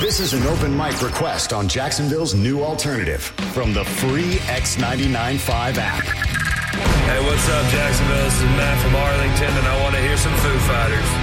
This is an open mic request on Jacksonville's new alternative from the free X99.5 app. Hey, what's up, Jacksonville? This is Matt from Arlington, and I want to hear some Foo Fighters.